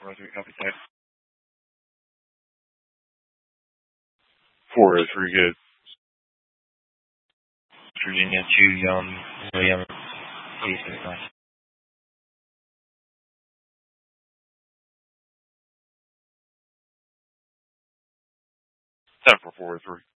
403, copy that. 403, good. Virginia 2, Young, William, 869. 10 for 403.